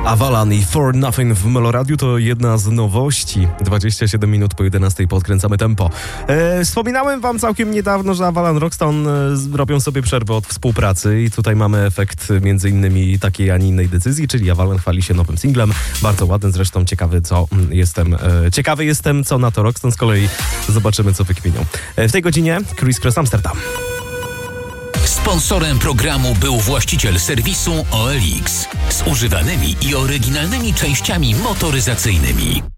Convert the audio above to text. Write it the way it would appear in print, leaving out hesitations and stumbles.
Avalan i For Nothing w Meloradiu to jedna z nowości. 27 minut po 11 podkręcamy tempo. Wspominałem wam całkiem niedawno, że Avalan Rockstone robią sobie przerwę od współpracy i tutaj mamy efekt między innymi takiej, a nie innej decyzji, czyli Avalan chwali się nowym singlem, bardzo ładnym, zresztą ciekawy jestem, co na to Rockstone, z kolei zobaczymy, co wykminią. W tej godzinie Chris Cross Amsterdam. Sponsorem programu był właściciel serwisu OLX z używanymi i oryginalnymi częściami motoryzacyjnymi.